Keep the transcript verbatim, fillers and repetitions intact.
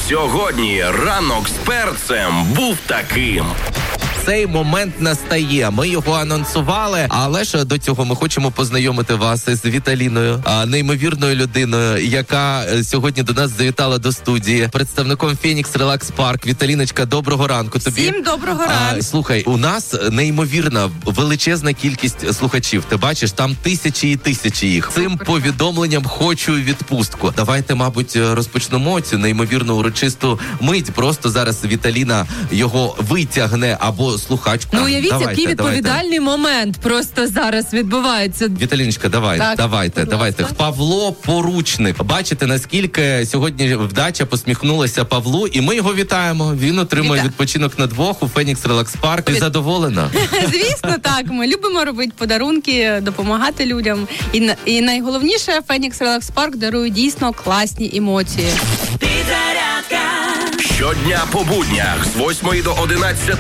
Сьогодні ранок з перцем був таким. Цей момент настає. Ми його анонсували, але ж до цього ми хочемо познайомити вас з Віталіною, неймовірною людиною, яка сьогодні до нас завітала до студії, представником Phoenix Relax Park. Віталіночка, доброго ранку тобі. Всім доброго ранку. А, слухай, у нас неймовірна, величезна кількість слухачів. Ти бачиш, там тисячі і тисячі їх. Цим повідомленням хочу відпустку. Давайте, мабуть, розпочнемо цю неймовірну урочисту мить. Просто зараз Віталіна його витягне або слухачка. Ну, уявіть, давайте, який відповідальний давайте. момент просто зараз відбувається. Віталіночка, давай, так, давайте, давайте. Павло Поручник. Бачите, наскільки сьогодні вдача посміхнулася Павлу, і ми його вітаємо. Він отримує Віта... відпочинок на двох у Phoenix Relax Park. Ти Від... задоволена? Звісно, так. Ми любимо робити подарунки, допомагати людям. І, і найголовніше, Phoenix Relax Park дарує дійсно класні емоції. Щодня по буднях з восьмої до одинадцятої